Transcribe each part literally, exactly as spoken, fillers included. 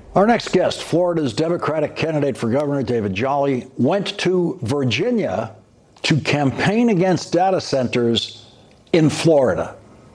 Our next guest, Florida's Democratic candidate for governor, David Jolly, went to Virginia to campaign against data centers in Florida.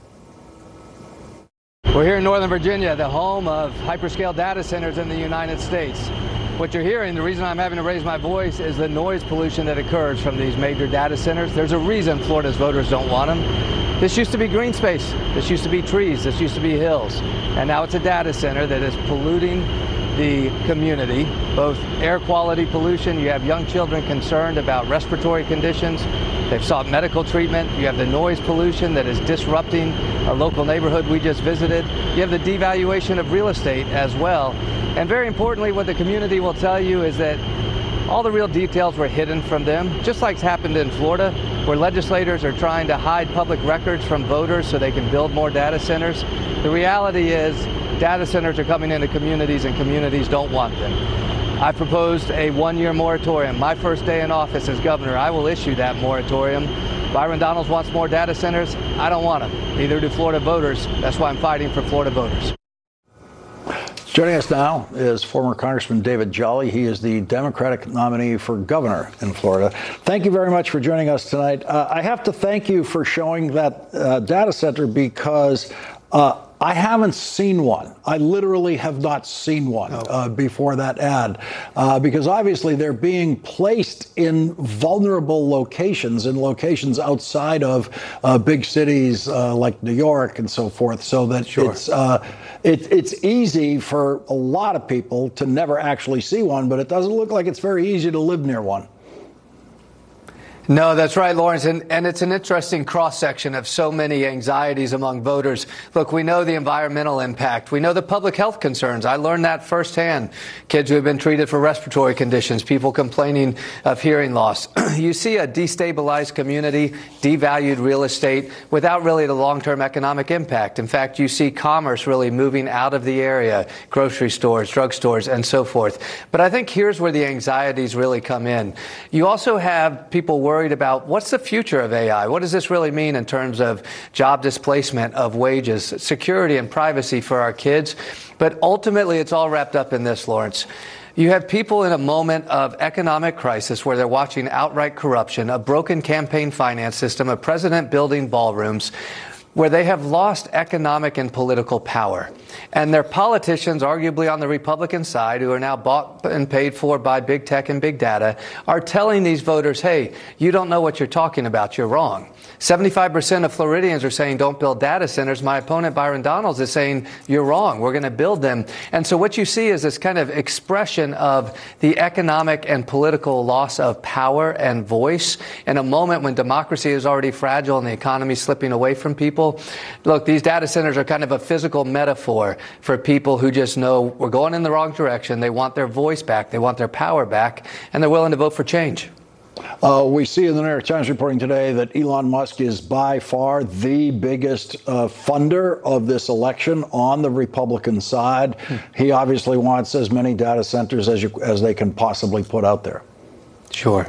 We're here in Northern Virginia, the home of hyperscale data centers in the United States. What you're hearing, the reason I'm having to raise my voice, is the noise pollution that occurs from these major data centers. There's a reason Florida's voters don't want them. This used to be green space. This used to be trees. This used to be hills. And now it's a data center that is polluting the community, both air quality pollution. You have young children concerned about respiratory conditions. They've sought medical treatment. You have the noise pollution that is disrupting a local neighborhood we just visited. You have the devaluation of real estate as well. And very importantly, what the community will tell you is that all the real details were hidden from them, just like it's happened in Florida, where legislators are trying to hide public records from voters so they can build more data centers. The reality is data centers are coming into communities and communities don't want them. I proposed a one-year moratorium. My first day in office as governor, I will issue that moratorium. Byron Donalds wants more data centers. I don't want them. Neither do Florida voters. That's why I'm fighting for Florida voters. Joining us now is former Congressman David Jolly. He is the Democratic nominee for governor in Florida. Thank you very much for joining us tonight. Uh, I have to thank you for showing that uh, data center because uh, I haven't seen one. I literally have not seen one uh, before that ad, uh, because obviously they're being placed in vulnerable locations, in locations outside of uh, big cities uh, like New York and so forth, so that sure. it's uh, it, it's easy for a lot of people to never actually see one, but it doesn't look like it's very easy to live near one. No, that's right, Lawrence. And, and it's an interesting cross-section of so many anxieties among voters. Look, we know the environmental impact. We know the public health concerns. I learned that firsthand. Kids who have been treated for respiratory conditions, people complaining of hearing loss. You see a destabilized community, devalued real estate without really the long-term economic impact. In fact, you see commerce really moving out of the area, grocery stores, drugstores, and so forth. But I think here's where the anxieties really come in. You also have people worried worried about what's the future of A I? What does this really mean in terms of job displacement, of wages, security and privacy for our kids? But ultimately, it's all wrapped up in this, Lawrence. You have people in a moment of economic crisis where they're watching outright corruption, a broken campaign finance system, a president building ballrooms, where they have lost economic and political power. And their politicians, arguably on the Republican side, who are now bought and paid for by big tech and big data, are telling these voters, hey, you don't know what you're talking about, you're wrong. seventy-five percent of Floridians are saying don't build data centers. My opponent, Byron Donalds, is saying you're wrong, we're going to build them. And so what you see is this kind of expression of the economic and political loss of power and voice in a moment when democracy is already fragile and the economy is slipping away from people. Look, these data centers are kind of a physical metaphor for people who just know we're going in the wrong direction. They want their voice back. They want their power back, and they're willing to vote for change. Uh, we see in the New York Times reporting today that Elon Musk is by far the biggest uh, funder of this election on the Republican side. Hmm. He obviously wants as many data centers as, you, as they can possibly put out there. Sure.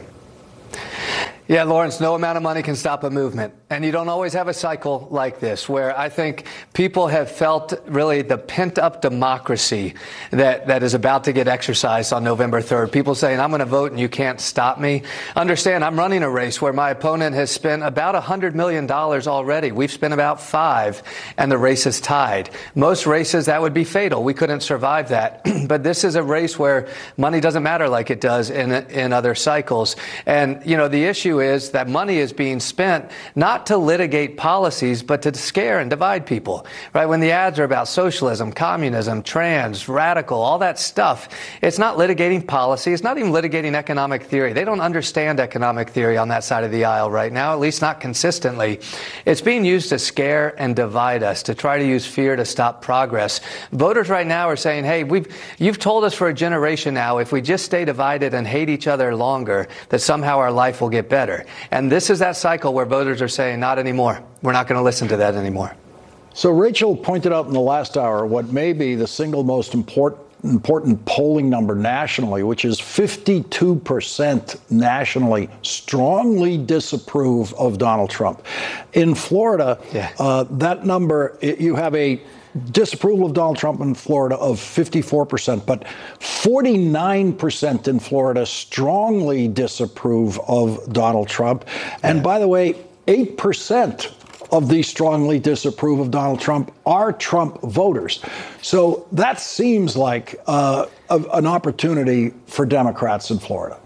Yeah, Lawrence, no amount of money can stop a movement. And you don't always have a cycle like this, where I think people have felt really the pent-up democracy that, that is about to get exercised on November third. People saying, I'm going to vote and you can't stop me. Understand, I'm running a race where my opponent has spent about one hundred million dollars already. We've spent about five, and the race is tied. Most races, that would be fatal. We couldn't survive that. But this is a race where money doesn't matter like it does in, in other cycles. And, you know, the issue is that money is being spent not to litigate policies, but to scare and divide people, right? When the ads are about socialism, communism, trans, radical, all that stuff, it's not litigating policy. It's not even litigating economic theory. They don't understand economic theory on that side of the aisle right now, at least not consistently. It's being used to scare and divide us, to try to use fear to stop progress. Voters right now are saying, hey, we've, you've told us for a generation now, if we just stay divided and hate each other longer, that somehow our life will get better. And this is that cycle where voters are saying, not anymore. We're not going to listen to that anymore. So Rachel pointed out in the last hour what may be the single most important important polling number nationally, which is fifty-two percent nationally strongly disapprove of Donald Trump. In Florida, yeah. uh, that number, you have a disapproval of Donald Trump in Florida of fifty-four percent, but forty-nine percent in Florida strongly disapprove of Donald Trump. And by the way, eight percent of these strongly disapprove of Donald Trump are Trump voters. So that seems like uh, a, an opportunity for Democrats in Florida.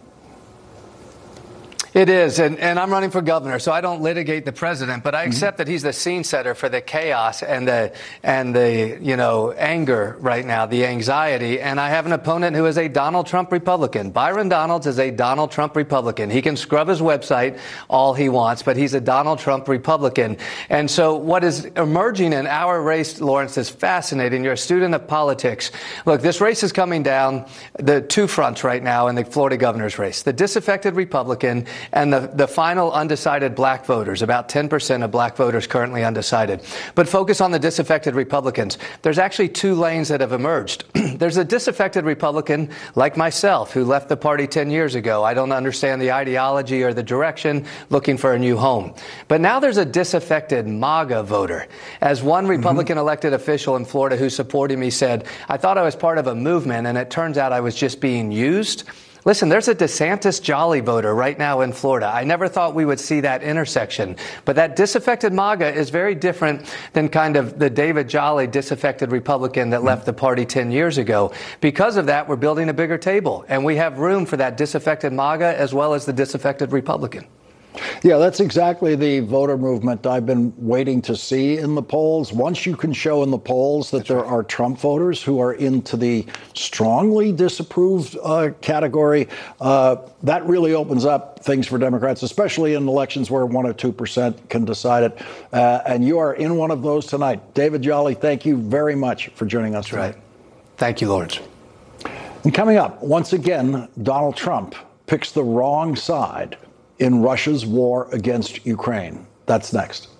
It is, and, and I'm running for governor, so I don't litigate the president, but I accept mm-hmm. that he's the scene setter for the chaos and the and the you know anger right now, the anxiety. And I have an opponent who is a Donald Trump Republican. Byron Donalds is a Donald Trump Republican. He can scrub his website all he wants, but he's a Donald Trump Republican. And so what is emerging in our race, Lawrence, is fascinating. You're a student of politics. Look, this race is coming down the two fronts right now in the Florida governor's race: the disaffected Republican and the, the final undecided black voters, about ten percent of black voters currently undecided. But focus on the disaffected Republicans. There's actually two lanes that have emerged. There's a disaffected Republican like myself who left the party ten years ago. I don't understand the ideology or the direction, looking for a new home. But now there's a disaffected MAGA voter. As one Republican mm-hmm. elected official in Florida who supported me said, I thought I was part of a movement, and it turns out I was just being used. Listen, there's a DeSantis Jolly voter right now in Florida. I never thought we would see that intersection. But that disaffected MAGA is very different than kind of the David Jolly disaffected Republican that left the party ten years ago. Because of that, we're building a bigger table, and we have room for that disaffected MAGA as well as the disaffected Republican. Yeah, that's exactly the voter movement I've been waiting to see in the polls. Once you can show in the polls that that's there right. are Trump voters who are into the strongly disapproved uh, category, uh, that really opens up things for Democrats, especially in elections where one or two percent can decide it. Uh, and you are in one of those tonight. David Jolly, thank you very much for joining us tonight. Right. Thank you, Lawrence. And coming up, once again, Donald Trump picks the wrong side in Russia's war against Ukraine. That's next.